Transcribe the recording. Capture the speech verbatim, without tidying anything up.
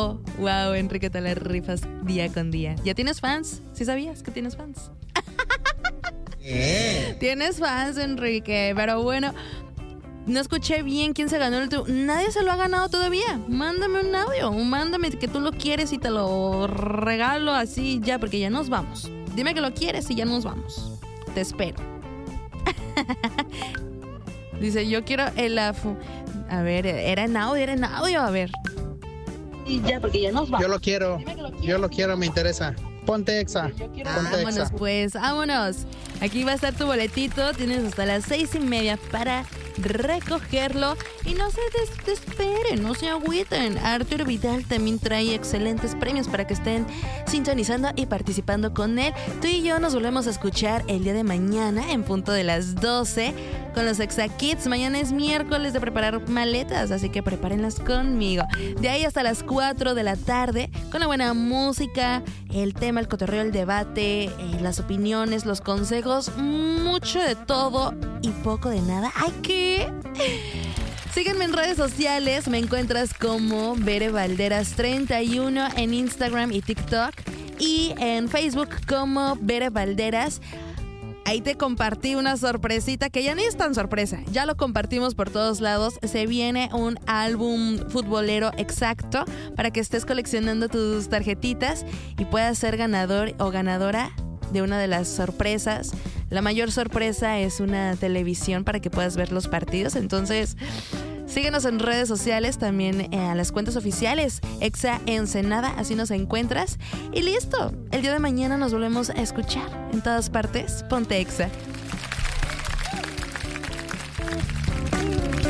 Wow, wow, Enrique, te la rifas día con día. ¿Ya tienes fans? ¿Sí sabías que tienes fans? Eh. Tienes fans, Enrique, pero bueno, no escuché bien quién se ganó el último. Nadie se lo ha ganado todavía. Mándame un audio, mándame que tú lo quieres y te lo regalo así ya, porque ya nos vamos. Dime que lo quieres y ya nos vamos. Te espero. Dice, yo quiero el afu. A ver, era en audio, era en audio, a ver. Y ya, porque ya nos vamos. Yo lo quiero, yo lo quiero, me interesa. Ponte Exa, ponte Vámonos Exa. pues, vámonos. Aquí va a estar tu boletito. Tienes hasta las seis y media para recogerlo. Y no se des- desesperen, no se agüiten. Arturo Vidal también trae excelentes premios para que estén sintonizando y participando con él. Tú y yo nos volvemos a escuchar el día de mañana en punto de las doce con los Exa Kids. Mañana es miércoles de preparar maletas, así que prepárenlas conmigo. De ahí hasta las cuatro de la tarde con la buena música, el tema, el cotorreo, el debate, eh, las opiniones, los consejos, mucho de todo y poco de nada. ¡Ay, qué! Sígueme en redes sociales, me encuentras como Bere Valderas treinta y uno en Instagram y TikTok, y en Facebook como Bere Valderas. Ahí te compartí una sorpresita que ya ni es tan sorpresa, ya lo compartimos por todos lados. Se viene un álbum futbolero exacto para que estés coleccionando tus tarjetitas y puedas ser ganador o ganadora de una de las sorpresas. La mayor sorpresa es una televisión para que puedas ver los partidos. Entonces, síguenos en redes sociales, también eh, a las cuentas oficiales, Exa Ensenada, así nos encuentras. Y listo, el día de mañana nos volvemos a escuchar en todas partes. Ponte Exa.